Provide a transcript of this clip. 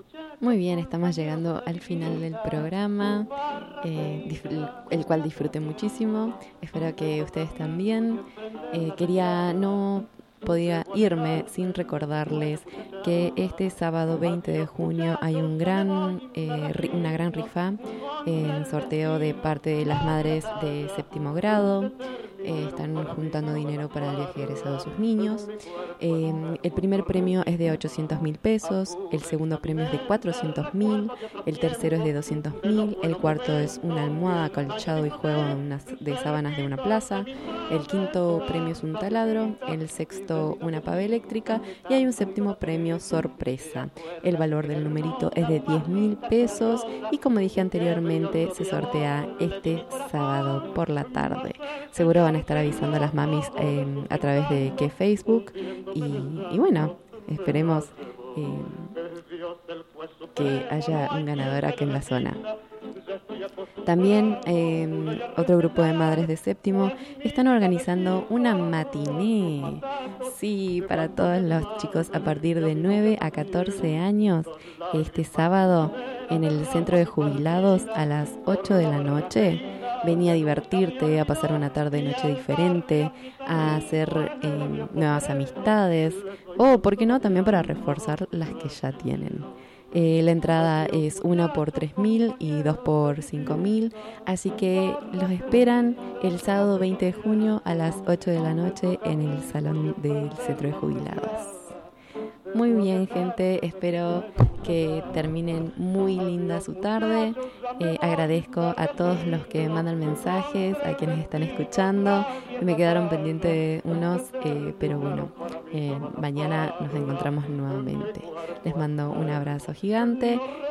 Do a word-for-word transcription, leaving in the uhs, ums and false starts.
Muy bien, estamos llegando al final del programa, eh, dif- el cual disfruté muchísimo. Espero que ustedes también. Eh, quería, no podía irme sin recordarles que este sábado veinte de junio hay un gran, eh, ri- una gran rifa en sorteo de parte de las madres de séptimo grado. Eh, están juntando dinero para el viaje egresado de sus niños. Eh, el primer premio es de ochocientos mil pesos, el segundo premio es de cuatrocientos mil, el tercero es de doscientos mil, el cuarto es una almohada, acolchado y juego de, unas, de sábanas de una plaza, el quinto premio es un taladro, el sexto una pava eléctrica y hay un séptimo premio sorpresa. El valor del numerito es de diez mil pesos y como dije anteriormente se sortea este sábado por la tarde. Seguro van a estar avisando a las mamis eh, a través de que Facebook y, y bueno, esperemos eh, que haya un ganador aquí en la zona. También eh, otro grupo de madres de séptimo están organizando una matiné. Sí, para todos los chicos a partir de nueve a catorce años, este sábado en el centro de jubilados a las ocho de la noche. Vení a divertirte, a pasar una tarde-noche diferente, a hacer eh, nuevas amistades o, ¿por qué no?, también para reforzar las que ya tienen. Eh, la entrada es una por tres mil y dos por cinco mil, así que los esperan el sábado veinte de junio a las ocho de la noche en el salón del centro de jubilados. Muy bien, gente, espero que terminen muy linda su tarde. Eh, agradezco a todos los que mandan mensajes, a quienes están escuchando. Me quedaron pendientes unos, eh, pero bueno, eh, mañana nos encontramos nuevamente. Les mando un abrazo gigante